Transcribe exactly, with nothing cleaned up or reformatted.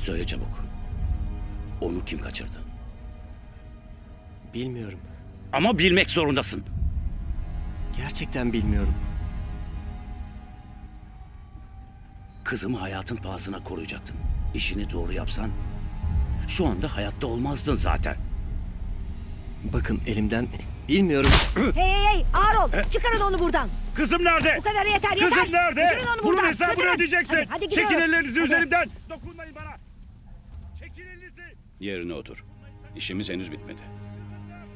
Söyle çabuk. Onu kim kaçırdı? Bilmiyorum. Ama bilmek zorundasın. Gerçekten bilmiyorum. Kızımı hayatın pahasına koruyacaktın. İşini doğru yapsan şu anda hayatta olmazdın zaten. Bakın elimden... Bilmiyorum. Hey hey hey ağır ol. Çıkarın onu buradan. Kızım nerede? Bu kadar yeter yeter. Kızım nerede? Götürün onu Bunun buradan. hesabını Götürün. ödeyeceksin. Hadi, hadi gidiyoruz. Çekin ellerinizi Hadi. üzerimden. Dokunmayın bana. Çekin elinizi. Yerine otur. İşimiz henüz bitmedi.